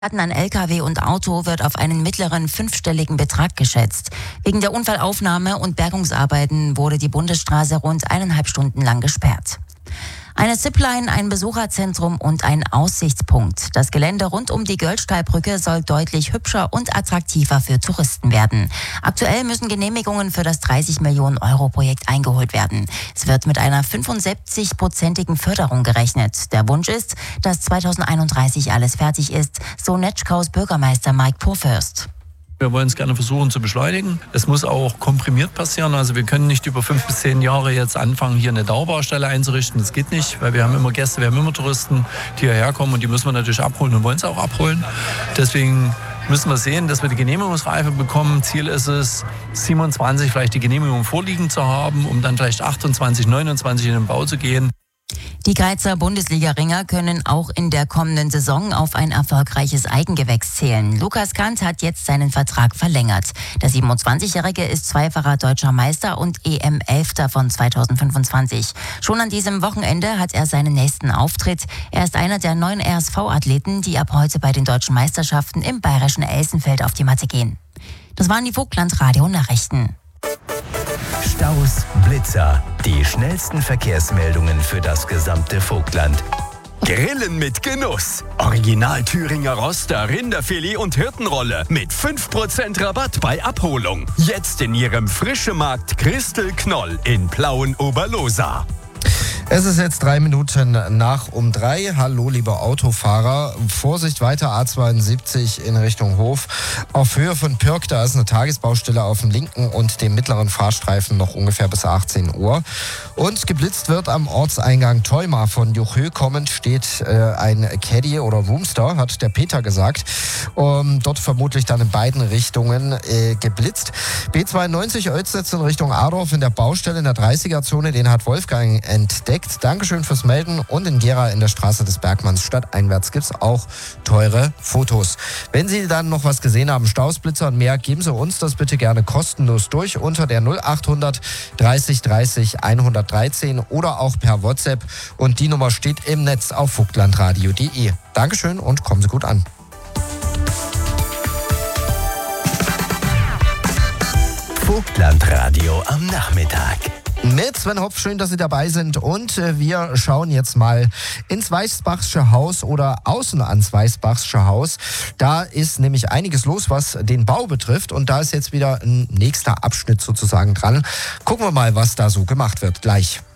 An Lkw und Auto wird auf einen mittleren fünfstelligen Betrag geschätzt. Wegen der Unfallaufnahme und Bergungsarbeiten wurde die Bundesstraße rund 1,5 Stunden lang gesperrt. Eine Zipline, ein Besucherzentrum und ein Aussichtspunkt. Das Gelände rund um die Göllstallbrücke soll deutlich hübscher und attraktiver für Touristen werden. Aktuell müssen Genehmigungen für das 30-Millionen-Euro-Projekt eingeholt werden. Es wird mit einer 75-prozentigen Förderung gerechnet. Der Wunsch ist, dass 2031 alles fertig ist, so Netschkaus Bürgermeister Mike Kurfürst. Wir wollen es gerne versuchen zu beschleunigen. Es muss auch komprimiert passieren. Also wir können nicht über 5 bis 10 Jahre jetzt anfangen, hier eine Dauerbaustelle einzurichten. Das geht nicht, weil wir haben immer Gäste, wir haben immer Touristen, die hierher kommen und die müssen wir natürlich abholen und wollen es auch abholen. Deswegen müssen wir sehen, dass wir die Genehmigungsreife bekommen. Ziel ist es, 27 vielleicht die Genehmigung vorliegen zu haben, um dann vielleicht 28, 29 in den Bau zu gehen. Die Greizer Bundesliga-Ringer können auch in der kommenden Saison auf ein erfolgreiches Eigengewächs zählen. Lukas Kant hat jetzt seinen Vertrag verlängert. Der 27-Jährige ist zweifacher deutscher Meister und EM-Elfter von 2025. Schon an diesem Wochenende hat er seinen nächsten Auftritt. Er ist einer der 9 RSV-Athleten, die ab heute bei den deutschen Meisterschaften im bayerischen Elsenfeld auf die Matte gehen. Das waren die Vogtland-Radio-Nachrichten. Staus, Blitzer, die schnellsten Verkehrsmeldungen für das gesamte Vogtland. Grillen mit Genuss. Original Thüringer Roster, Rinderfilet und Hirtenrolle mit 5% Rabatt bei Abholung. Jetzt in Ihrem Frischemarkt Christel Knoll in Plauen-Oberlosa. Es ist jetzt 3 Minuten nach um 3. Hallo, liebe Autofahrer. Vorsicht weiter, A72 in Richtung Hof. Auf Höhe von Pirk, da ist eine Tagesbaustelle auf dem linken und dem mittleren Fahrstreifen noch ungefähr bis 18 Uhr. Und geblitzt wird am Ortseingang Theuma. Von Juchö kommend steht ein Caddy oder Roomster, hat der Peter gesagt. Dort vermutlich dann in beiden Richtungen geblitzt. B92 Oelsnitz in Richtung Adorf in der Baustelle in der 30er-Zone, den hat Wolfgang entdeckt. Dankeschön fürs Melden. Und in Gera in der Straße des Bergmanns stadteinwärts gibt es auch teure Fotos. Wenn Sie dann noch was gesehen haben, Stausblitzer und mehr, geben Sie uns das bitte gerne kostenlos durch unter der 0800 30 30 113 oder auch per WhatsApp. Und die Nummer steht im Netz auf vogtlandradio.de. Dankeschön und kommen Sie gut an. Vogtlandradio am Nachmittag. Mit Sven Hopf, schön, dass Sie dabei sind. Und wir schauen jetzt mal ins Weißbachsche Haus oder außen ans Weißbachsche Haus. Da ist nämlich einiges los, was den Bau betrifft. Und da ist jetzt wieder ein nächster Abschnitt sozusagen dran. Gucken wir mal, was da so gemacht wird. Gleich.